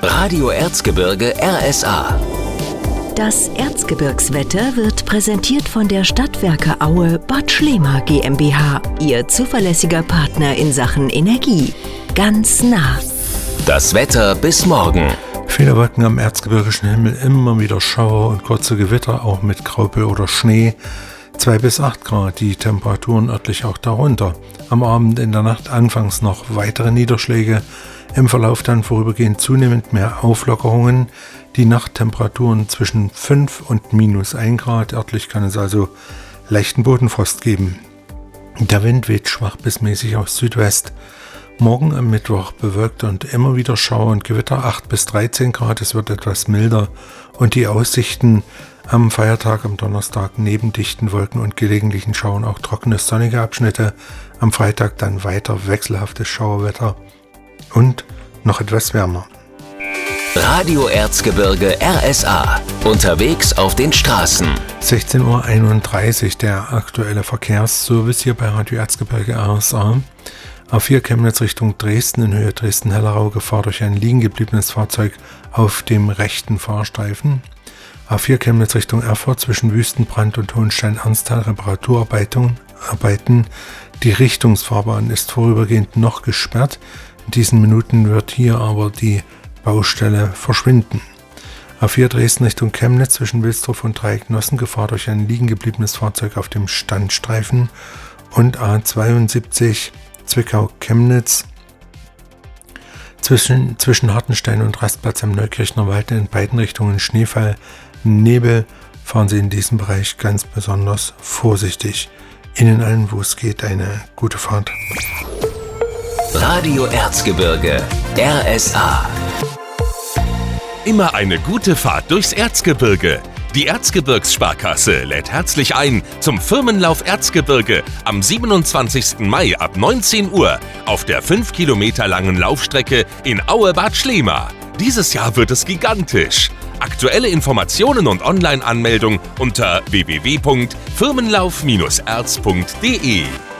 Radio Erzgebirge RSA. Das Erzgebirgswetter wird präsentiert von der Stadtwerke Aue Bad Schlema GmbH, Ihr zuverlässiger Partner in Sachen Energie. Ganz nah. Das Wetter bis morgen. Viele Wolken am erzgebirgischen Himmel, immer wieder Schauer und kurze Gewitter, auch mit Graupel oder Schnee. 2 bis 8 Grad, die Temperaturen örtlich auch darunter. Am Abend, in der Nacht anfangs noch weitere Niederschläge, im Verlauf dann vorübergehend zunehmend mehr Auflockerungen. Die Nachttemperaturen zwischen 5 und minus 1 Grad, örtlich kann es also leichten Bodenfrost geben. Der Wind weht schwach bis mäßig aus Südwest. Morgen am Mittwoch bewölkt und immer wieder Schauer und Gewitter, 8 bis 13 Grad, es wird etwas milder. Und die Aussichten am Feiertag, am Donnerstag, neben dichten Wolken und gelegentlichen Schauern auch trockene, sonnige Abschnitte. Am Freitag dann weiter wechselhaftes Schauerwetter und noch etwas wärmer. Radio Erzgebirge RSA. Unterwegs auf den Straßen. 16:31 Uhr der aktuelle Verkehrsservice hier bei Radio Erzgebirge RSA. A4 Chemnitz Richtung Dresden in Höhe Dresden-Hellerau, Gefahr durch ein liegen gebliebenes Fahrzeug auf dem rechten Fahrstreifen. A4 Chemnitz Richtung Erfurt zwischen Wüstenbrand und Hohenstein-Ernsthal, Reparaturarbeiten. Die Richtungsfahrbahn ist vorübergehend noch gesperrt. In diesen Minuten wird hier aber die Baustelle verschwinden. A4 Dresden Richtung Chemnitz zwischen Wilsdorf und Dreiecknossen, Gefahr durch ein liegen gebliebenes Fahrzeug auf dem Standstreifen. Und A72 Zwickau-Chemnitz zwischen Hartenstein und Rastplatz am Neukirchner Wald in beiden Richtungen Schneefall, Nebel. Fahren Sie in diesem Bereich ganz besonders vorsichtig. Ihnen allen, wo es geht, eine gute Fahrt. Radio Erzgebirge RSA. Immer eine gute Fahrt durchs Erzgebirge. Die Erzgebirgssparkasse lädt herzlich ein zum Firmenlauf Erzgebirge am 27. Mai ab 19 Uhr auf der 5 Kilometer langen Laufstrecke in Aue-Bad Schlema. Dieses Jahr wird es gigantisch. Aktuelle Informationen und Online-Anmeldung unter www.firmenlauf-erz.de.